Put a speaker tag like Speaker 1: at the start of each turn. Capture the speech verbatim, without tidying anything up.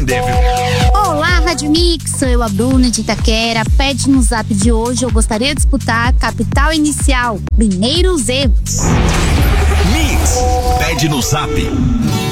Speaker 1: aprender, viu?
Speaker 2: Olá, Rádio Mix, sou eu, a Bruna de Itaquera. Pede no zap de hoje, eu gostaria de disputar Capital Inicial, primeiros erros.
Speaker 1: Mix, pede no zap.